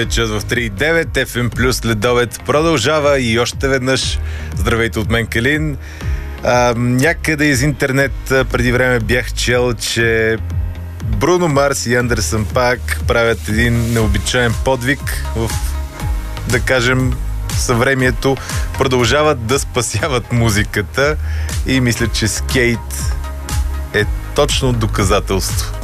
Час в 3.9 FM плюс следобед продължава и още веднъж здравейте от мен, Калин. Някъде из интернет преди време бях чел, че Бруно Марс и Андерсън Пак правят един необичаен подвиг в, да кажем, съвремието. Продължават да спасяват музиката и мисля, че Скейт е точно доказателство.